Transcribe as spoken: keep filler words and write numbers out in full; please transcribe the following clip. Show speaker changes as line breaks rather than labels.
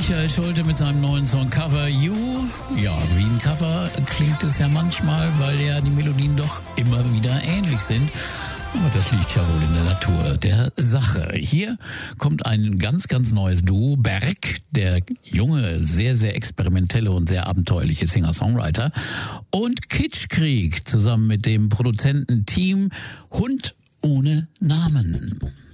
Michael Schulte mit seinem neuen Song Cover You. Ja, wie ein Cover klingt es ja manchmal, weil ja die Melodien doch immer wieder ähnlich sind. Aber das liegt ja wohl in der Natur der Sache. Hier kommt ein ganz, ganz neues Duo. Berg, der junge, sehr, sehr experimentelle und sehr abenteuerliche Singer-Songwriter. Und Kitschkrieg zusammen mit dem Produzententeam Hund ohne Namen.